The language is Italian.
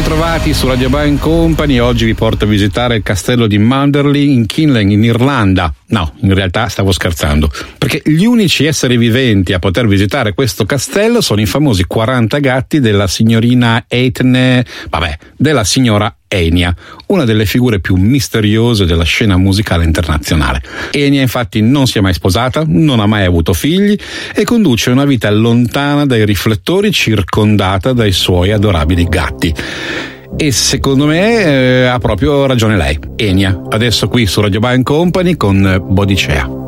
Bentrovati su Radio Band Company. Oggi vi porto a visitare il castello di Manderley in Kinlan, in Irlanda. No, in realtà stavo scherzando, perché gli unici esseri viventi a poter visitare questo castello sono i famosi 40 gatti della signorina della signora Enya, una delle figure più misteriose della scena musicale internazionale. Enya infatti non si è mai sposata, non ha mai avuto figli e conduce una vita lontana dai riflettori, circondata dai suoi adorabili gatti. E secondo me ha proprio ragione lei, Enya. Adesso qui su Radio Band Company con Bodicea.